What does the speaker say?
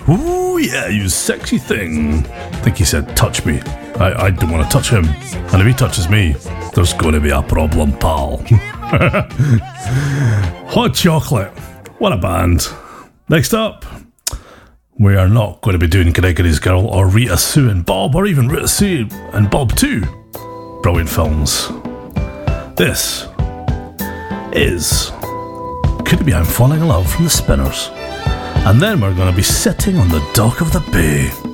Ooh, yeah, you sexy thing. I think he said touch me. I don't want to touch him. And if he touches me, there's going to be a problem, pal. Hot Chocolate. What a band. Next up, we are not going to be doing Gregory's Girl or Rita Sue and Bob, or even Rita Sue and Bob 2. Brilliant films. This is Could It Be I'm Falling in Love from the Spinners. And then we're going to be sitting on the dock of the bay.